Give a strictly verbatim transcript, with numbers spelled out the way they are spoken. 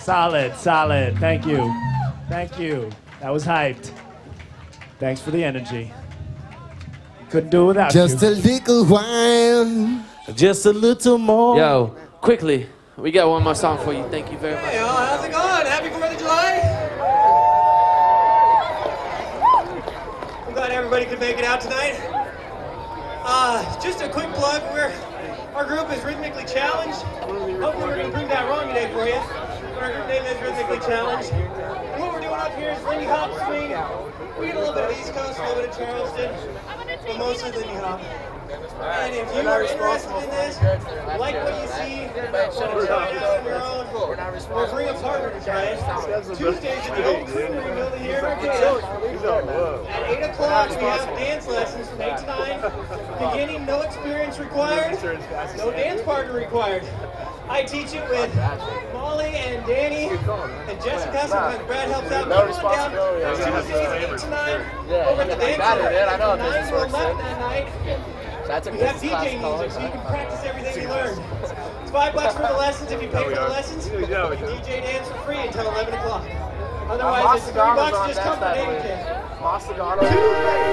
Solid, solid. Thank you. Thank you. That was hyped. Thanks for the energy. Couldn't do it without Just you. a little while. Just a little more. Yo, quickly, we got one more song for you. Thank you very much. Hey, y'all, how's it going? Happy fourth of July? I'm glad everybody could make it out tonight. Uh, just a quick plug, we're, our group is Rhythmically Challenged. Hopefully we're going to prove that wrong today for you. But our group name is Rhythmically Challenged. And what we're doing up here is Lindy Hop Swing. We get a little bit of East Coast, a little bit of Charleston, but mostly Lindy Hop. And if you are interested in this, like what you see, want to try it out on your own, or bring a partner to try it, Tuesdays at the old Creamery building here in Arcata. At eight o'clock, we have dance lessons from eight to nine. Beginning, no experience required, no dance partner required. I teach it with Molly and Danny and Jessica. Sometimes Brad helps out. Come on down. Tuesdays eight to nine over at the dance center. From nine to eleven that night. We have D J music, so you can practice everything you learned. It's five bucks for the lessons. If you pay for the lessons, you can D J dance for free until eleven o'clock. Otherwise, it's three bucks. Just come for Name Kid.